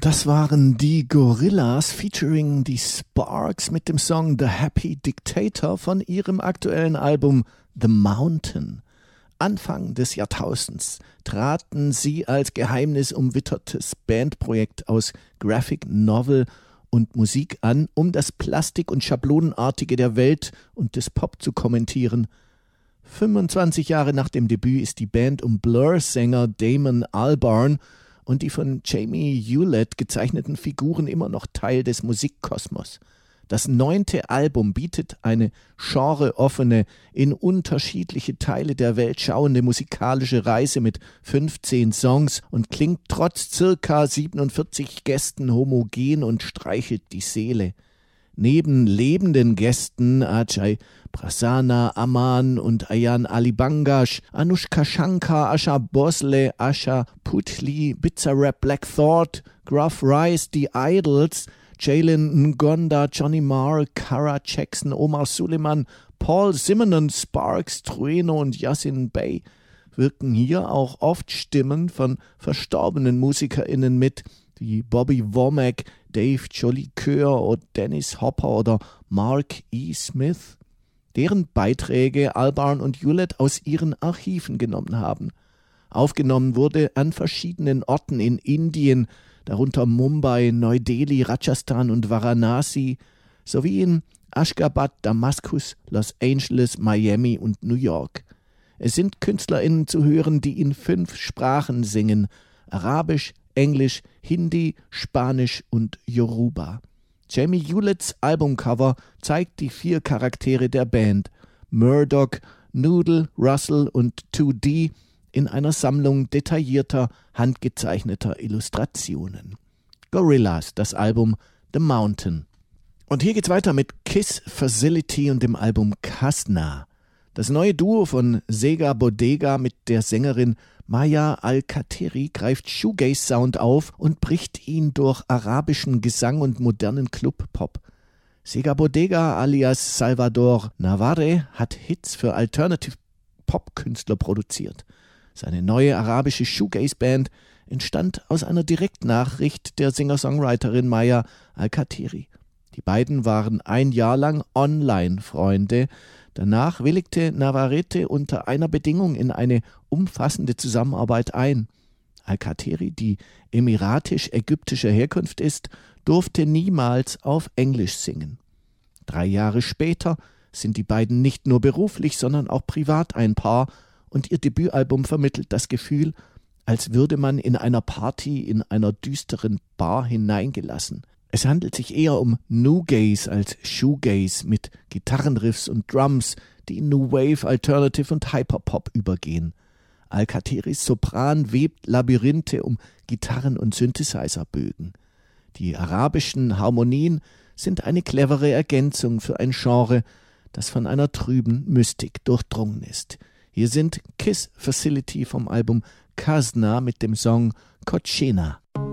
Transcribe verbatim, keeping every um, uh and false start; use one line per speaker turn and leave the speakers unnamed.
Das waren die Gorillaz featuring die Sparks mit dem Song The Happy Dictator von ihrem aktuellen Album The Mountain. Anfang des Jahrtausends traten sie als geheimnisumwittertes Bandprojekt aus Graphic Novel und Musik an, um das Plastik- und Schablonenartige der Welt und des Pop zu kommentieren. fünfundzwanzig Jahre nach dem Debüt ist die Band um Blur-Sänger Damon Albarn und die von Jamie Hewlett gezeichneten Figuren immer noch Teil des Musikkosmos. Das neunte Album bietet eine genreoffene, in unterschiedliche Teile der Welt schauende musikalische Reise mit fünfzehn Songs und klingt trotz circa siebenundvierzig Gästen homogen und streichelt die Seele. Neben lebenden Gästen Ajay Prasanna, Aman und Ayan Ali Bangash, Anushka Shankar, Asha Bhosle, Asha Puthli, Bizarrap Black Thought, Gruff Rice, The Idols, Jalen Ngonda, Johnny Marr, Kara Jackson, Omar Suleiman, Paul Simonon, Sparks, Trueno und Yasin Bey wirken hier auch oft Stimmen von verstorbenen MusikerInnen mit, wie Bobby Womack, Dave Jolicoeur oder Dennis Hopper oder Mark E. Smith, deren Beiträge Albarn und Hewlett aus ihren Archiven genommen haben. Aufgenommen wurde an verschiedenen Orten in Indien, darunter Mumbai, Neu-Delhi, Rajasthan und Varanasi, sowie in Aschgabat, Damaskus, Los Angeles, Miami und New York. Es sind KünstlerInnen zu hören, die in fünf Sprachen singen: Arabisch, Englisch, Hindi, Spanisch und Yoruba. Jamie Hewletts Albumcover zeigt die vier Charaktere der Band: Murdoch, Noodle, Russell und two D in einer Sammlung detaillierter, handgezeichneter Illustrationen. Gorillaz, das Album The Mountain. Und hier geht's weiter mit Kiss Facility und dem Album Kasna. Das neue Duo von Sega Bodega mit der Sängerin Maya Al-Kateri greift Shoegaze-Sound auf und bricht ihn durch arabischen Gesang und modernen Club-Pop. Sega Bodega alias Salvador Navarre hat Hits für Alternative-Pop-Künstler produziert. Seine neue arabische Shoegaze-Band entstand aus einer Direktnachricht der Singer-Songwriterin Maya Al-Kateri. Die beiden waren ein Jahr lang Online-Freunde. Danach willigte Navarrete unter einer Bedingung in eine umfassende Zusammenarbeit ein. Al-Kateri, die emiratisch-ägyptischer Herkunft ist, durfte niemals auf Englisch singen. Drei Jahre später sind die beiden nicht nur beruflich, sondern auch privat ein Paar, und ihr Debütalbum vermittelt das Gefühl, als würde man in einer Party in einer düsteren Bar hineingelassen. Es handelt sich eher um New-Gaze als Shoegaze mit Gitarrenriffs und Drums, die in New Wave, Alternative und Hyperpop übergehen. Al-Kateris Sopran webt Labyrinthe um Gitarren- und Synthesizerbögen. Die arabischen Harmonien sind eine clevere Ergänzung für ein Genre, das von einer trüben Mystik durchdrungen ist. Hier sind Kiss Facility vom Album Kasna mit dem Song Kochena.